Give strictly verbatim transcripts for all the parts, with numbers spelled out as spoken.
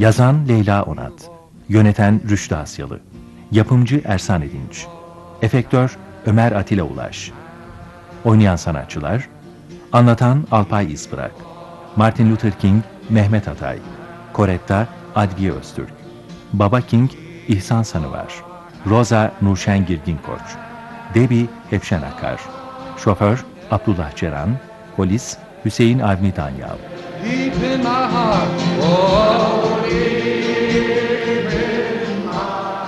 Yazan Leyla Onat, yöneten Rüştü Asyalı, yapımcı Ersan Edinç, efektör Ömer Atilla Ulaş. Oynayan sanatçılar: anlatan Alpay İzbırak, Martin Luther King Mehmet Atay, Coretta Adviye Öztürk, Baba King İhsan Sanıvar, Rosa Nurşen Girgin Koç, Debbie Efşen Akar, şoför Abdullah Ceren, polis Hüseyin Avni Danyal. Deep in my heart, oh, deep in my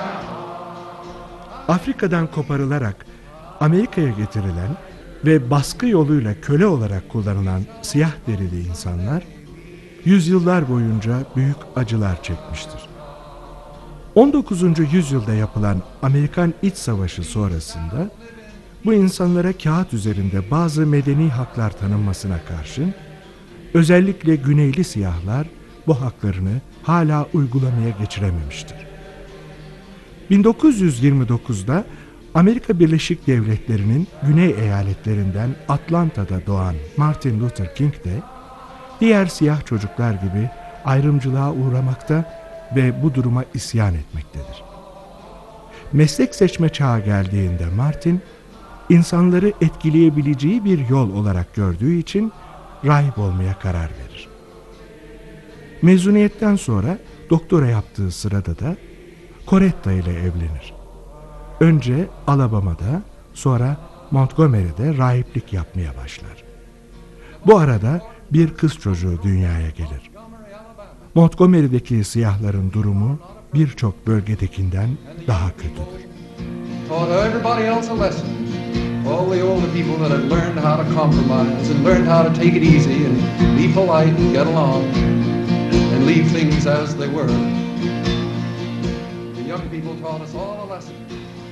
Afrika'dan koparılarak Amerika'ya getirilen ve baskı yoluyla köle olarak kullanılan siyah derili insanlar yüzyıllar boyunca büyük acılar çekmiştir. on dokuzuncu yüzyılda yapılan Amerikan İç Savaşı sonrasında bu insanlara kağıt üzerinde bazı medeni haklar tanınmasına karşın özellikle güneyli siyahlar bu haklarını hala uygulamaya geçirememiştir. bin dokuz yüz yirmi dokuzda Amerika Birleşik Devletleri'nin güney eyaletlerinden Atlanta'da doğan Martin Luther King de diğer siyah çocuklar gibi ayrımcılığa uğramakta ve bu duruma isyan etmektedir. Meslek seçme çağı geldiğinde Martin, insanları etkileyebileceği bir yol olarak gördüğü için rahip olmaya karar verir. Mezuniyetten sonra doktora yaptığı sırada da Coretta ile evlenir. Önce Alabama'da, sonra Montgomery'de rahiplik yapmaya başlar. Bu arada bir kız çocuğu dünyaya gelir. Montgomery'deki siyahların durumu birçok bölgedekinden daha kötüdür. taught everybody else a lesson. All the older people that had learned how to compromise and learned how to take it easy and be polite and get along and leave things as they were. The young people taught us all a lesson.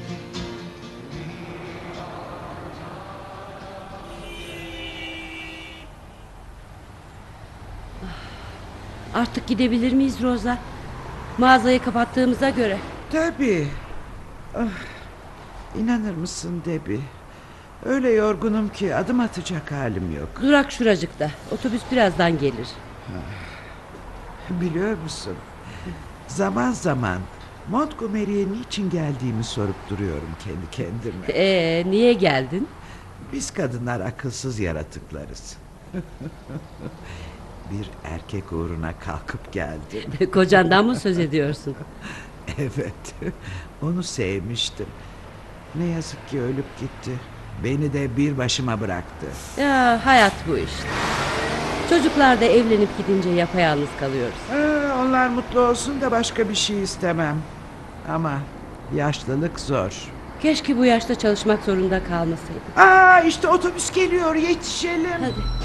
Artık gidebilir miyiz Rosa? Mağazayı kapattığımıza göre. Tabii. Ah, inanır mısın Debbie? Öyle yorgunum ki adım atacak halim yok. Durak şuracıkta. Otobüs birazdan gelir. Biliyor musun? Zaman zaman Montgomery'e niçin geldiğimi sorup duruyorum kendi kendime. Ee, niye geldin? Biz kadınlar akılsız yaratıklarız. Bir erkek uğruna kalkıp geldim. Kocandan mı söz ediyorsun? Evet, onu sevmiştim. Ne yazık ki ölüp gitti. Beni de bir başıma bıraktı. Ya hayat bu işte. Çocuklar da evlenip gidince yapayalnız kalıyoruz. Ee, onlar mutlu olsun da başka bir şey istemem. Ama yaşlılık zor. Keşke bu yaşta çalışmak zorunda kalmasaydım. Aa, işte otobüs geliyor, yetişelim. Hadi.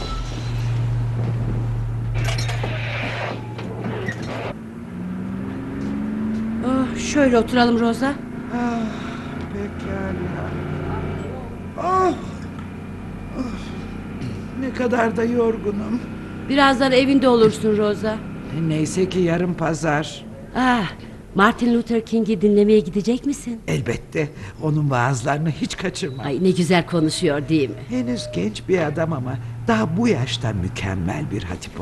Oh, şöyle oturalım Rosa. Ah, pekala. Oh, oh, ne kadar da yorgunum. Birazdan evinde olursun Rosa. Neyse ki yarın pazar. Ah, Martin Luther King'i dinlemeye gidecek misin? Elbette, onun vaazlarını hiç kaçırmam. Ay ne güzel konuşuyor değil mi? Henüz genç bir adam ama daha bu yaşta mükemmel bir hatip